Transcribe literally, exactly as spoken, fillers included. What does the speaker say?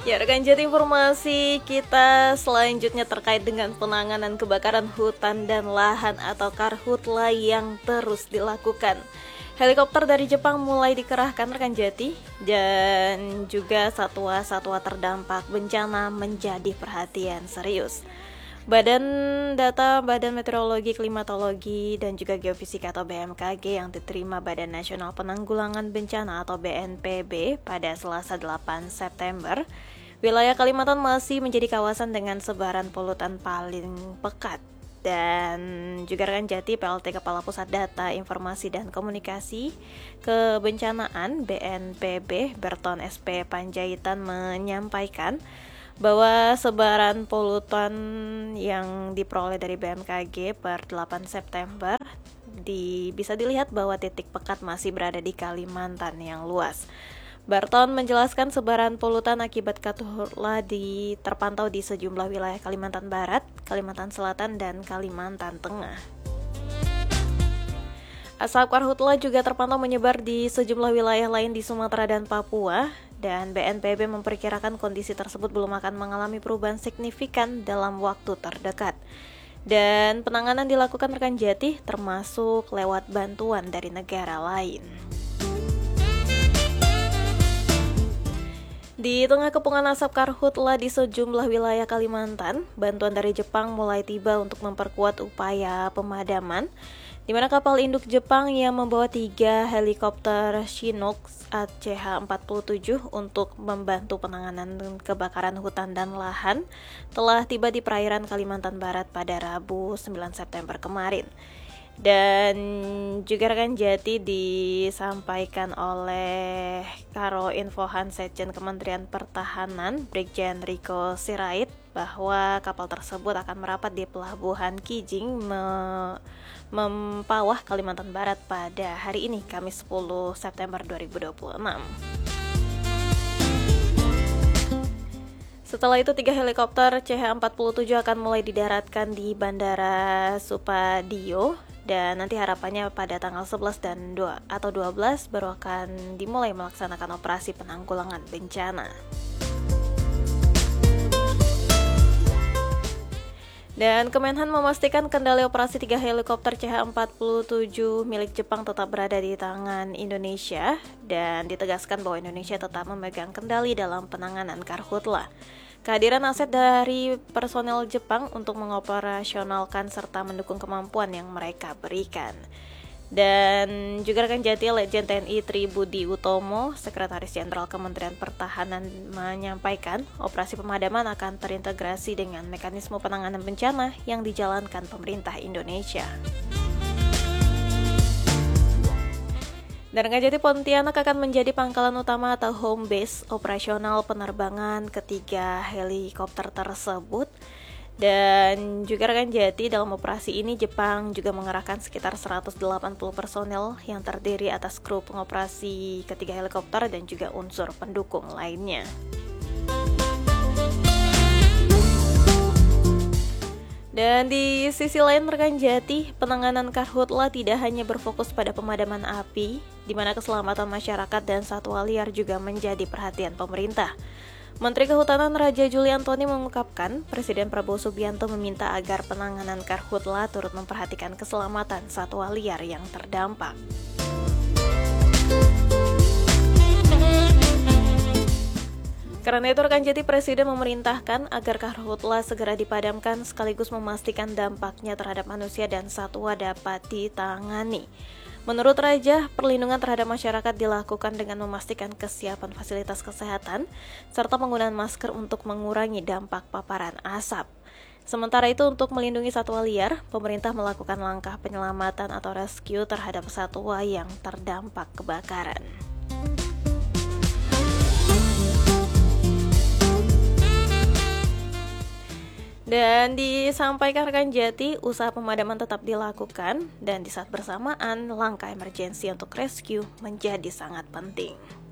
Ya, rekan Jati, informasi kita selanjutnya terkait dengan penanganan kebakaran hutan dan lahan atau karhutla yang terus dilakukan. Helikopter dari Jepang mulai dikerahkan, rekan Jati, dan juga satwa-satwa terdampak bencana menjadi perhatian serius. Badan Data Badan Meteorologi, Klimatologi, dan juga Geofisika atau B M K G yang diterima Badan Nasional Penanggulangan Bencana atau B N P B pada Selasa delapan September, wilayah Kalimantan masih menjadi kawasan dengan sebaran polutan paling pekat. Dan juga rekan Jati, P L T Kepala Pusat Data, Informasi, dan Komunikasi Kebencanaan B N P B, Berton S P Panjaitan menyampaikan bahwa sebaran polutan yang diperoleh dari B M K G per delapan September di, bisa dilihat bahwa titik pekat masih berada di Kalimantan yang luas. Barton menjelaskan sebaran polutan akibat karhutla di terpantau di sejumlah wilayah Kalimantan Barat, Kalimantan Selatan, dan Kalimantan Tengah. Asap karhutla juga terpantau menyebar di sejumlah wilayah lain di Sumatera dan Papua, dan B N P B memperkirakan kondisi tersebut belum akan mengalami perubahan signifikan dalam waktu terdekat. Dan penanganan dilakukan rekan Jati termasuk lewat bantuan dari negara lain. Di tengah kepungan asap karhutla di sejumlah wilayah Kalimantan, bantuan dari Jepang mulai tiba untuk memperkuat upaya pemadaman, di mana kapal induk Jepang yang membawa tiga helikopter Chinook C H empat puluh tujuh untuk membantu penanganan kebakaran hutan dan lahan telah tiba di perairan Kalimantan Barat pada Rabu sembilan September kemarin. Dan juga rekan Jati disampaikan oleh Karo Infohan Sekjen Kementerian Pertahanan Brigjen Riko Sirait bahwa kapal tersebut akan merapat di Pelabuhan Kijing me- Mempawah, Kalimantan Barat pada hari ini, Kamis sepuluh September dua ribu dua puluh enam. Setelah itu, tiga helikopter C H empat puluh tujuh akan mulai didaratkan di Bandara Supadio, dan nanti harapannya pada tanggal sebelas dan dua atau dua belas baru akan dimulai melaksanakan operasi penanggulangan bencana. Dan Kemenhan memastikan kendali operasi tiga helikopter C H empat puluh tujuh milik Jepang tetap berada di tangan Indonesia, dan ditegaskan bahwa Indonesia tetap memegang kendali dalam penanganan karhutla. Kehadiran aset dari personel Jepang untuk mengoperasionalkan serta mendukung kemampuan yang mereka berikan. Dan juga rekan Jati, Letjen T N I Tri Budi Utomo, Sekretaris Jenderal Kementerian Pertahanan, menyampaikan operasi pemadaman akan terintegrasi dengan mekanisme penanganan bencana yang dijalankan pemerintah Indonesia. Dan rekan Jati, Pontianak akan menjadi pangkalan utama atau home base operasional penerbangan ketiga helikopter tersebut. Dan juga rekan Jati, dalam operasi ini Jepang juga mengerahkan sekitar seratus delapan puluh personel yang terdiri atas kru pengoperasi ketiga helikopter dan juga unsur pendukung lainnya. Dan di sisi lain rekan Jati, penanganan karhutla tidak hanya berfokus pada pemadaman api, di mana keselamatan masyarakat dan satwa liar juga menjadi perhatian pemerintah. Menteri Kehutanan Raja Juli Antoni mengungkapkan, Presiden Prabowo Subianto meminta agar penanganan karhutla turut memperhatikan keselamatan satwa liar yang terdampak. Karena itu rekan Jati, Presiden memerintahkan agar karhutla segera dipadamkan sekaligus memastikan dampaknya terhadap manusia dan satwa dapat ditangani. Menurut Raja, perlindungan terhadap masyarakat dilakukan dengan memastikan kesiapan fasilitas kesehatan serta penggunaan masker untuk mengurangi dampak paparan asap. Sementara itu, untuk melindungi satwa liar, pemerintah melakukan langkah penyelamatan atau rescue terhadap satwa yang terdampak kebakaran. Dan disampaikan rekan Jati, usaha pemadaman tetap dilakukan dan di saat bersamaan langkah emergensi untuk rescue menjadi sangat penting.